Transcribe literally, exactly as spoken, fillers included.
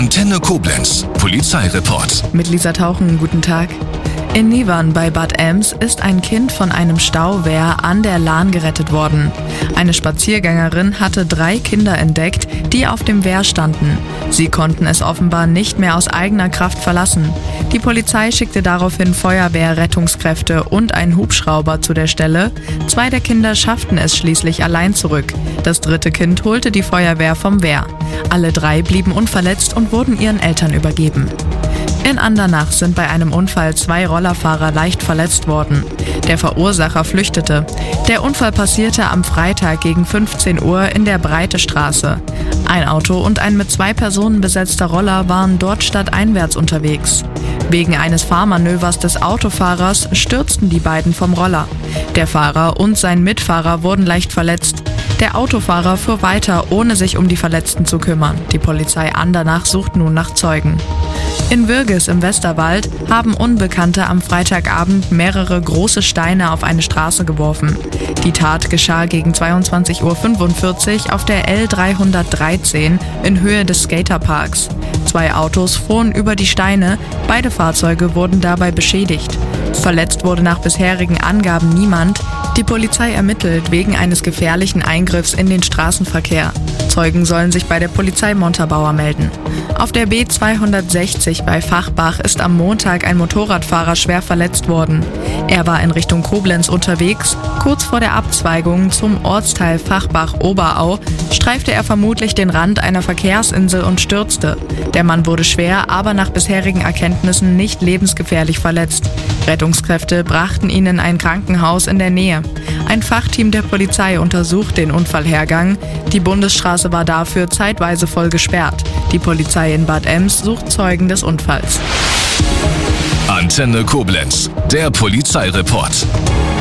Antenne Koblenz, Polizeireport. Mit Lisa Tauchen, guten Tag. In Nievern bei Bad Ems ist ein Kind von einem Stauwehr an der Lahn gerettet worden. Eine Spaziergängerin hatte drei Kinder entdeckt, die auf dem Wehr standen. Sie konnten es offenbar nicht mehr aus eigener Kraft verlassen. Die Polizei schickte daraufhin Feuerwehr, Rettungskräfte und einen Hubschrauber zu der Stelle. Zwei der Kinder schafften es schließlich allein zurück. Das dritte Kind holte die Feuerwehr vom Wehr. Alle drei blieben unverletzt und wurden ihren Eltern übergeben. In Andernach sind bei einem Unfall zwei Rollerfahrer leicht verletzt worden. Der Verursacher flüchtete. Der Unfall passierte am Freitag gegen fünfzehn Uhr in der Breitestraße. Ein Auto und ein mit zwei Personen besetzter Roller waren dort stadteinwärts unterwegs. Wegen eines Fahrmanövers des Autofahrers stürzten die beiden vom Roller. Der Fahrer und sein Mitfahrer wurden leicht verletzt. Der Autofahrer fuhr weiter, ohne sich um die Verletzten zu kümmern. Die Polizei Andernach sucht nun nach Zeugen. In Würges im Westerwald haben Unbekannte am Freitagabend mehrere große Steine auf eine Straße geworfen. Die Tat geschah gegen zweiundzwanzig Uhr fünfundvierzig auf der L dreihundertdreizehn in Höhe des Skaterparks. Zwei Autos fuhren über die Steine, beide Fahrzeuge wurden dabei beschädigt. Verletzt wurde nach bisherigen Angaben niemand. Die Polizei ermittelt wegen eines gefährlichen Eingriffs in den Straßenverkehr. Zeugen sollen sich bei der Polizei Montabaur melden. Auf der B zweihundertsechzig bei Fachbach ist am Montag ein Motorradfahrer schwer verletzt worden. Er war in Richtung Koblenz unterwegs. Kurz vor der Abzweigung zum Ortsteil Fachbach-Oberau streifte er vermutlich den Rand einer Verkehrsinsel und stürzte. Der Mann wurde schwer, aber nach bisherigen Erkenntnissen nicht lebensgefährlich verletzt. Rettungskräfte brachten ihn in ein Krankenhaus in der Nähe. Ein Fachteam der Polizei untersucht den Unfallhergang. Die Bundesstraße war dafür zeitweise voll gesperrt. Die Polizei in Bad Ems sucht Zeugen des Unfalls. Antenne Koblenz, der Polizeireport.